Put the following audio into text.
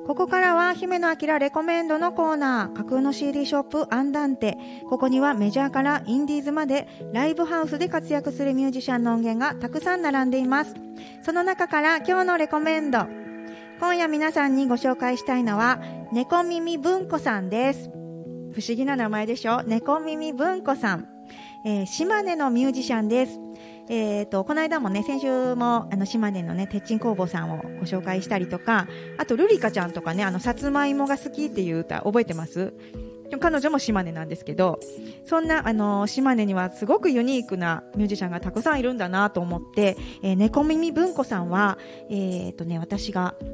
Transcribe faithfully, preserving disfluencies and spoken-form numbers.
ここからは姫野明レコメンドのコーナー、架空の シーディー ショップアンダンテ。ここにはメジャーからインディーズまでライブハウスで活躍するミュージシャンの音源がたくさん並んでいます。その中から今日のレコメンド、今夜皆さんにご紹介したいのは猫耳文子さんです。不思議な名前でしょ。猫耳文子さん、えー、島根のミュージシャンです。えーと、この間もね、先週もあの島根のね、鉄鎮工房さんをご紹介したりとか、あとルリカちゃんとかね、あのさつまいもが好きっていう歌覚えてます？彼女も島根なんですけど、そんなあの島根にはすごくユニークなミュージシャンがたくさんいるんだなと思って、えー、猫耳文子さんは、えーとね、私が